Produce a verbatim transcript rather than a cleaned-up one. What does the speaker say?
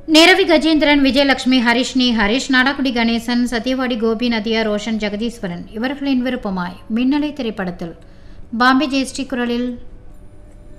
நேரவி கஜேந்திரன், விஜயலட்சுமி, ஹரிஷ்ணி, ஹரிஷ், நாடாக்குடி கணேசன், சத்யவாடி கோபி, நதியா, ரோஷன், ஜெகதீஸ்வரன் இவர்களின் விருப்பமாய் மின்னலை திரைப்படத்தில் பாம்பே ஜெயஸ்ரீ குரலில்